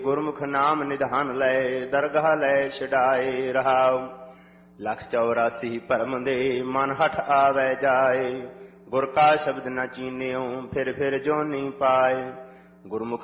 ਗੁਰਮੁਖ ਨਾਮ ਨਿਧਾਨ ਲੈ ਦਰਗਾਹ ਲੈ ਛਡਾਏ ਰਹਾਉ। 184 ਭਰਮ ਦੇ ਮਨ ਹਠ ਆਵੈ ਜਾਏ। ਗੁਰ ਕਾ ਸ਼ਬਦ ਨ ਚੀਨਿਓ ਫਿਰ ਜੋਨੀ ਪਾਏ। ਗੁਰਮੁਖ